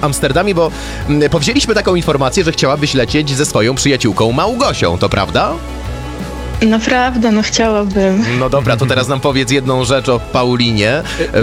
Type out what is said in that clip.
Amsterdamie, bo powzięliśmy taką informację, że chciałabyś lecieć ze swoją przyjaciółką Małgosią, to prawda? Naprawdę, no chciałabym. No dobra, to teraz nam powiedz jedną rzecz o Paulinie.